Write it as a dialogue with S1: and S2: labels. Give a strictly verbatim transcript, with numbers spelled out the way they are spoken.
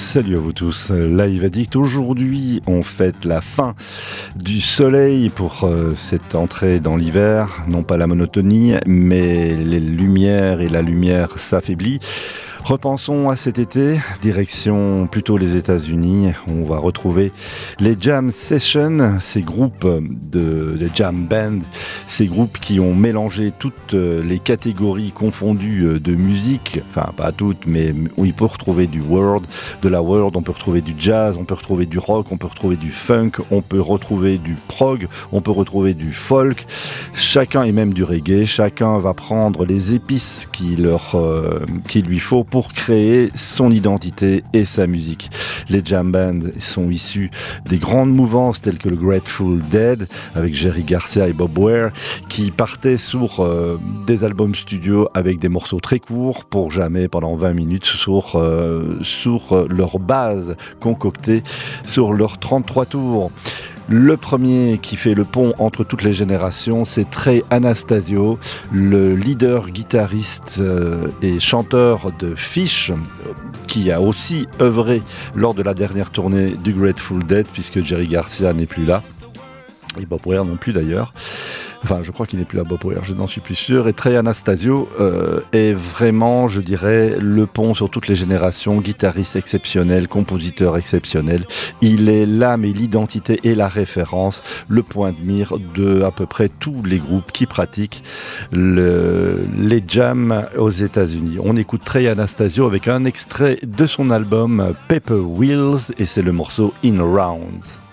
S1: Salut à vous tous, Live Addict. Aujourd'hui, on fête la fin du soleil pour euh, cette entrée dans l'hiver. Non pas la monotonie, mais les lumières et la lumière s'affaiblit. Repensons à cet été, direction plutôt les États-Unis. On va retrouver les jam sessions, ces groupes de, de jam band, ces groupes qui ont mélangé toutes les catégories confondues de musique, enfin pas toutes, mais on peut retrouver du world, de la world, on peut retrouver du jazz, on peut retrouver du rock, on peut retrouver du funk, on peut retrouver du prog, on peut retrouver du folk, chacun et même du reggae, chacun va prendre les épices qu'il leur, euh, qu'il lui faut pour pour créer son identité et sa musique. Les jam bands sont issus des grandes mouvances telles que le Grateful Dead avec Jerry Garcia et Bob Weir qui partaient sur euh, des albums studio avec des morceaux très courts pour jamais pendant vingt minutes sur, euh, sur leur base concoctée sur leurs trente-trois tours. Le premier qui fait le pont entre toutes les générations, c'est Trey Anastasio, le leader, guitariste euh, et chanteur de Fish, qui a aussi œuvré lors de la dernière tournée du Grateful Dead, puisque Jerry Garcia n'est plus là, et Bob Weir non plus d'ailleurs. Enfin, je crois qu'il n'est plus à Bob Weir, je n'en suis plus sûr. Et Trey Anastasio euh, est vraiment, je dirais, le pont sur toutes les générations, guitariste exceptionnel, compositeur exceptionnel. Il est l'âme et l'identité et la référence, le point de mire de à peu près tous les groupes qui pratiquent le, les jams aux États-Unis. On écoute Trey Anastasio avec un extrait de son album Paper Wheels et c'est le morceau In Round.